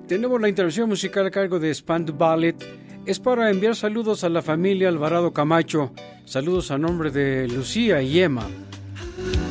Tenemos la intervención musical a cargo de Spandau Ballet. Es para enviar saludos a la familia Alvarado Camacho. Saludos a nombre de Lucía y Emma.